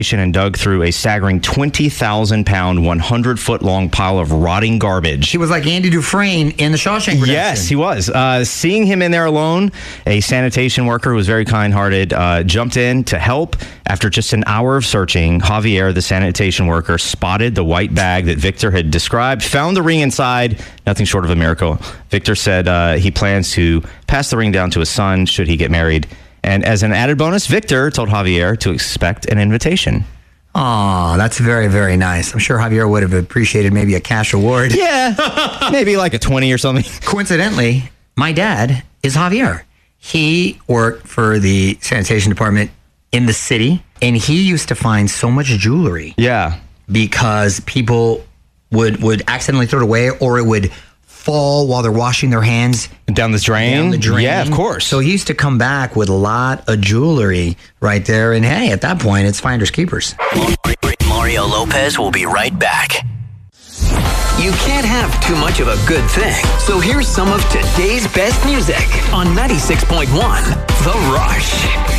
and dug through a staggering 20,000-pound, 100-foot-long pile of rotting garbage. He was like Andy Dufresne in The Shawshank Redemption. Yes, he was. Seeing him in there alone, a sanitation worker who was very kind-hearted jumped in to help. After just an hour of searching, Javier, the sanitation worker, spotted the white bag that Victor had described, found the ring inside, nothing short of a miracle. Victor said he plans to pass the ring down to his son should he get married. And as an added bonus, Victor told Javier to expect an invitation. Aw, that's very, very nice. I'm sure Javier would have appreciated maybe a cash award. Yeah, maybe like a 20 or something. Coincidentally, my dad is Javier. He worked for the sanitation department in the city, and he used to find so much jewelry. Yeah. Because people would accidentally throw it away, or it would fall while they're washing their hands down the drain. Yeah, of course. So he used to come back with a lot of jewelry right there. And hey, at that point, it's finders keepers. Mario Lopez will be right back. You can't have too much of a good thing. So here's some of today's best music on 96.1 The Rush.